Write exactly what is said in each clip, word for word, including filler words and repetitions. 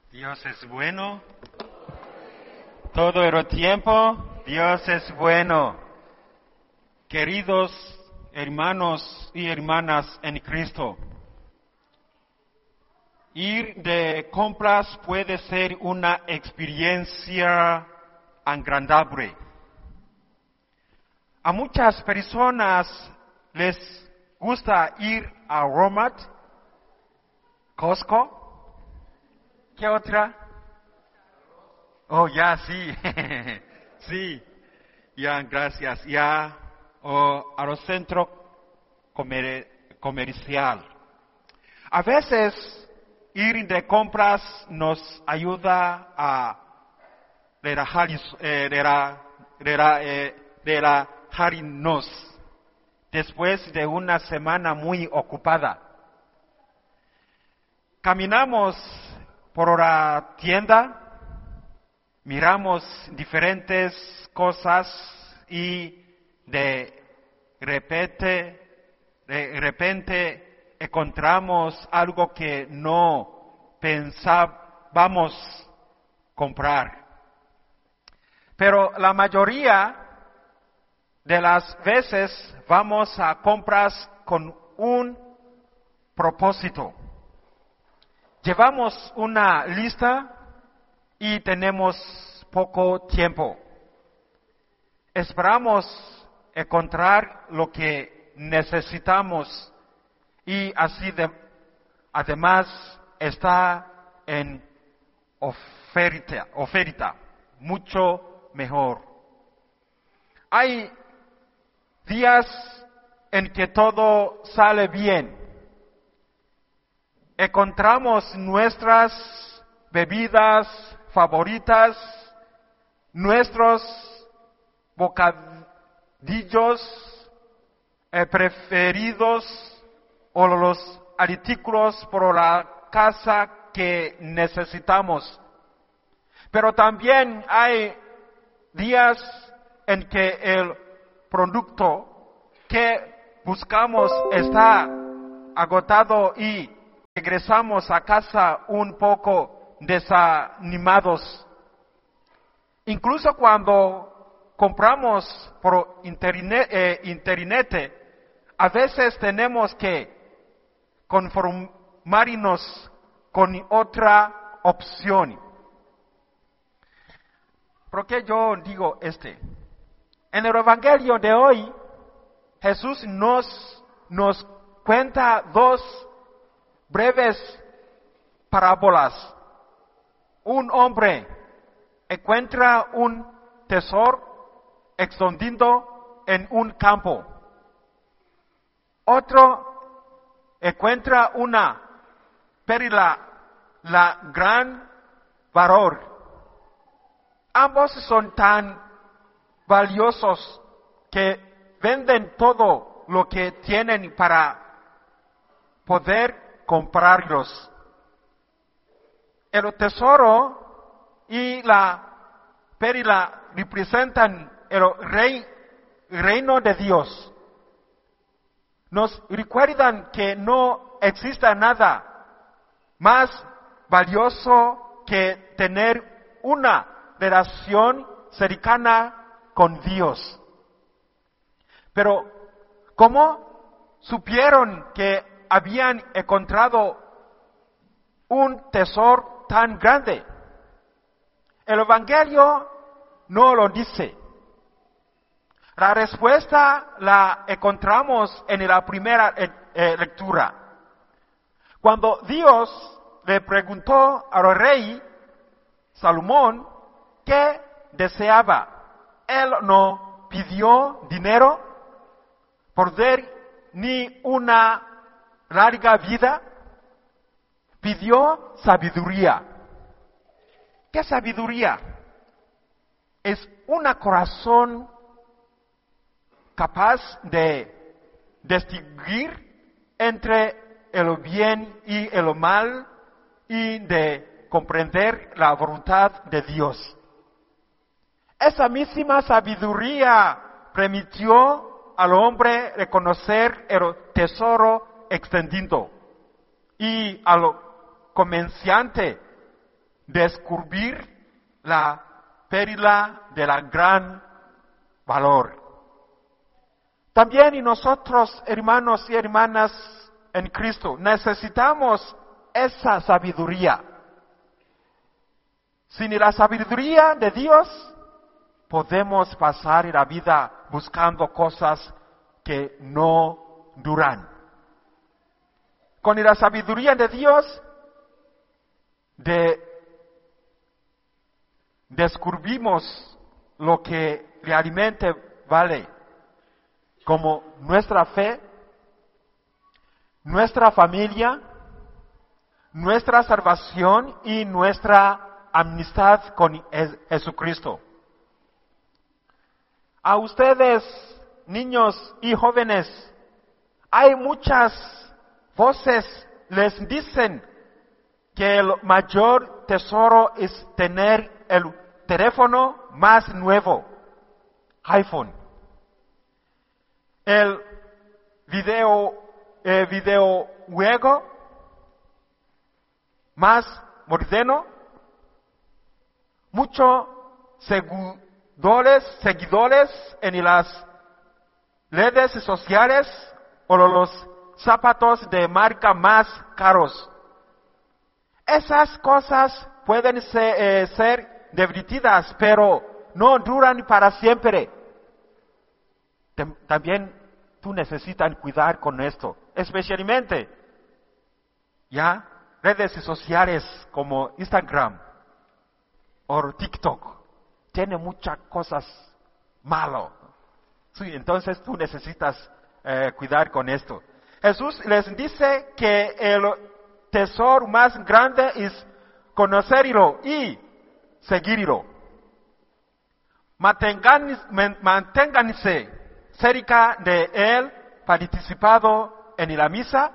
Dios es bueno. Todo el tiempo, Dios es bueno. Queridos hermanos y hermanas en Cristo, ir de compras puede ser una experiencia agradable. A muchas personas les gusta ir a Walmart, Costco. ¿Qué otra? Oh, ya, sí. Sí. Ya, gracias. Ya, o a los centros comer, comercial. A veces, ir de compras nos ayuda a relajar, eh, rela- rela- eh, relajarnos después de una semana muy ocupada. Caminamos por la tienda, miramos diferentes cosas y de repente, de repente encontramos algo que no pensábamos comprar. Pero la mayoría de las veces vamos a compras con un propósito. Llevamos una lista y tenemos poco tiempo. Esperamos encontrar lo que necesitamos y así de, además está en oferta, oferta, mucho mejor. Hay días en que todo sale bien. Encontramos nuestras bebidas favoritas, nuestros bocadillos eh, preferidos o los artículos por la casa que necesitamos. Pero también hay días en que el producto que buscamos está agotado y regresamos a casa un poco desanimados. Incluso cuando compramos por internet, eh, internet, a veces tenemos que conformarnos con otra opción. ¿Por qué yo digo este? En el Evangelio de hoy, Jesús nos, nos cuenta dos breves parábolas. Un hombre encuentra un tesoro escondido en un campo. Otro encuentra una perla, la gran valor. Ambos son tan valiosos que venden todo lo que tienen para poder comprarlos. El tesoro y la perla representan el rey, reino de Dios. Nos recuerdan que no existe nada más valioso que tener una relación cercana con Dios. Pero, ¿cómo supieron que habían encontrado un tesoro tan grande? El Evangelio no lo dice. La respuesta la encontramos en la primera eh, eh, lectura. Cuando Dios le preguntó al rey Salomón qué deseaba, él no pidió dinero, poder ni una larga vida, pidió sabiduría. ¿Qué sabiduría? Es un corazón capaz de distinguir entre el bien y el mal y de comprender la voluntad de Dios. Esa misma sabiduría permitió al hombre reconocer el tesoro extendido y al comerciante descubrir la pérdida de la gran valor. También y nosotros, hermanos y hermanas en Cristo, necesitamos esa sabiduría. Sin la sabiduría de Dios, podemos pasar la vida buscando cosas que no duran. Con la sabiduría de Dios, de, descubrimos lo que realmente vale, como nuestra fe, nuestra familia, nuestra salvación y nuestra amistad con Jesucristo. A ustedes, niños y jóvenes, hay muchas voces les dicen que el mayor tesoro es tener el teléfono más nuevo, iPhone. El video, el videojuego más moderno, muchos seguidores, seguidores en las redes sociales o los zapatos de marca más caros. Esas cosas pueden ser, eh, ser divertidas, pero no duran para siempre. También tú necesitas cuidar con esto, especialmente ya redes sociales como Instagram o TikTok tienen muchas cosas malas. Sí, entonces tú necesitas eh, cuidar con esto. Jesús les dice que el tesoro más grande es conocerlo y seguirlo. Manténganse, manténganse cerca de él, participando en la misa,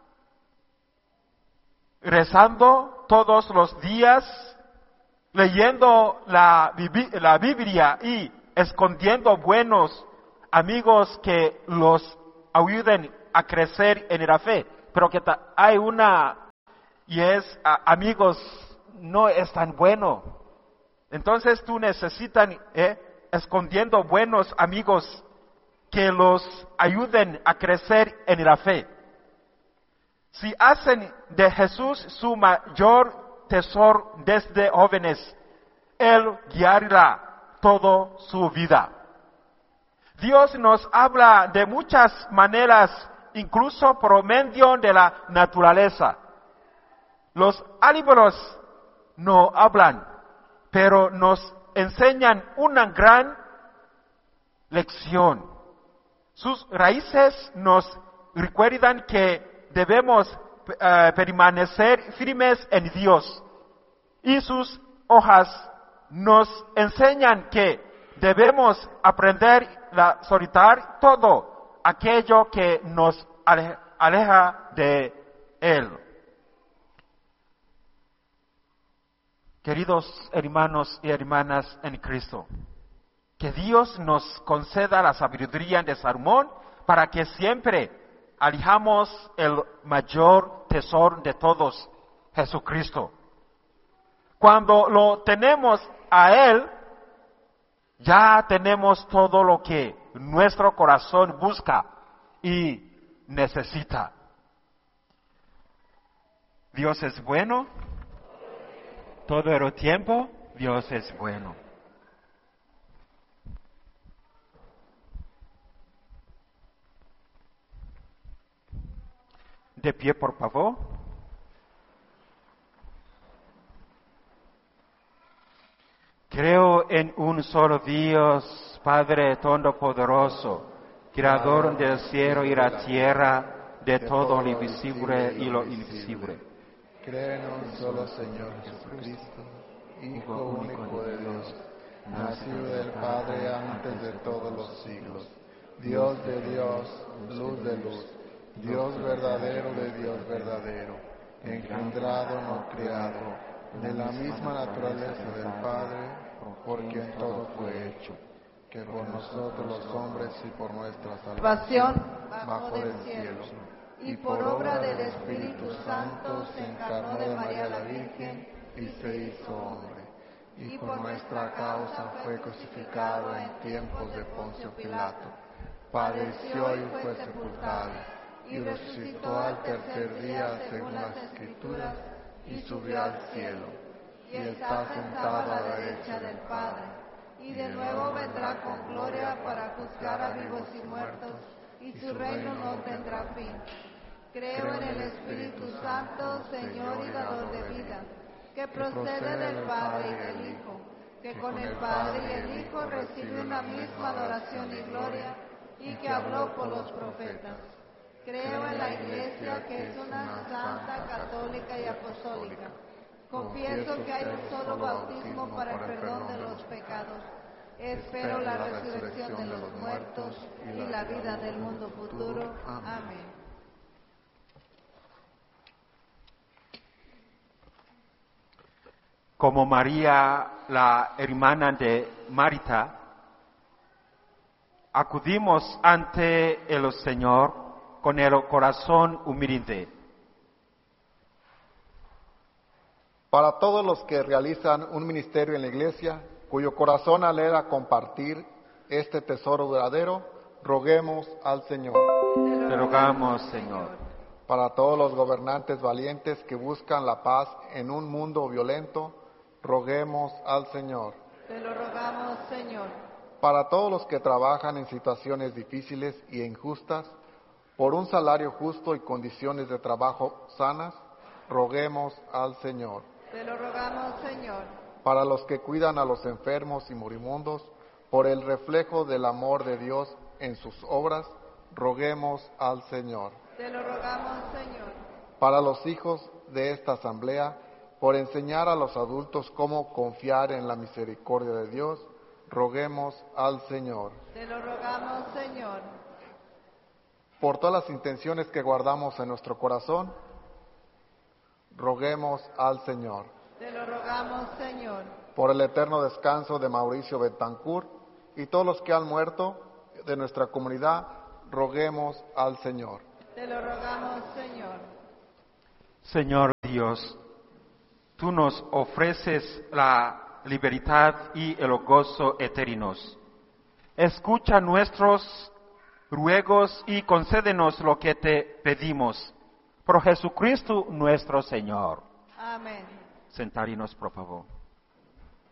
rezando todos los días, leyendo la, la Biblia y escondiendo buenos amigos que los ayuden a crecer en la fe. Pero que hay una, y es, a, amigos, no es tan bueno. Entonces tú necesitas, eh, escondiendo buenos amigos que los ayuden a crecer en la fe. Si hacen de Jesús su mayor tesoro desde jóvenes, Él guiará toda su vida. Dios nos habla de muchas maneras, incluso por medio de la naturaleza. Los árboles no hablan, pero nos enseñan una gran lección. Sus raíces nos recuerdan que debemos uh, permanecer firmes en Dios. Y sus hojas nos enseñan que debemos aprender a soltar todo aquello que nos aleja de Él. Queridos hermanos y hermanas en Cristo, que Dios nos conceda la sabiduría de Salomón para que siempre elijamos el mayor tesoro de todos, Jesucristo. Cuando lo tenemos a Él, ya tenemos todo lo que nuestro corazón busca y necesita. Dios es bueno. Todo el tiempo, Dios es bueno. De pie, por favor. Creo en un solo Dios, Padre Todopoderoso, Creador del cielo y la tierra, de todo lo visible y lo invisible. Creo en un solo Señor Jesucristo, Hijo único de Dios, nacido del Padre antes de todos los siglos, Dios de Dios, luz de luz, Dios verdadero de Dios verdadero, engendrado no criado, de la misma naturaleza del Padre, por quien todo fue hecho, que por nosotros los hombres y por nuestra salvación bajó del cielo, y por obra del Espíritu Santo se encarnó de María la Virgen, y se hizo hombre, y por nuestra causa fue crucificado en tiempos de Poncio Pilato. Padeció y fue sepultado, y resucitó al tercer día según las Escrituras, y subió al cielo, y está sentado a la derecha del Padre, y de nuevo vendrá con gloria para juzgar a vivos y muertos, y su reino no tendrá fin. Creo en el Espíritu Santo, Señor y dador de vida, que procede del Padre y del Hijo, que con el Padre y el Hijo recibe una misma adoración y gloria, y que habló por los profetas. Creo en la Iglesia, que es una santa, católica y apostólica. Confieso que hay un solo bautismo para el perdón de los pecados. Espero la resurrección de los muertos y la vida del mundo futuro. Amén. Como María, la hermana de Marta, acudimos ante el Señor con el corazón humilde. Para todos los que realizan un ministerio en la Iglesia, cuyo corazón anhela compartir este tesoro duradero, roguemos al Señor. Te rogamos, Señor. Para todos los gobernantes valientes que buscan la paz en un mundo violento, roguemos al Señor. Te lo rogamos, Señor. Para todos los que trabajan en situaciones difíciles e injustas, por un salario justo y condiciones de trabajo sanas, roguemos al Señor. Te lo rogamos, Señor. Para los que cuidan a los enfermos y moribundos, por el reflejo del amor de Dios en sus obras, roguemos al Señor. Te lo rogamos, Señor. Para los hijos de esta asamblea, por enseñar a los adultos cómo confiar en la misericordia de Dios, roguemos al Señor. Te lo rogamos, Señor. Por todas las intenciones que guardamos en nuestro corazón, roguemos al Señor. Te lo rogamos, Señor. Por el eterno descanso de Mauricio Betancourt y todos los que han muerto de nuestra comunidad, roguemos al Señor. Te lo rogamos, Señor. Señor Dios, tú nos ofreces la libertad y el gozo eternos. Escucha nuestros ruegos y concédenos lo que te pedimos. Por Jesucristo nuestro Señor. Amén. Sentarnos, por favor.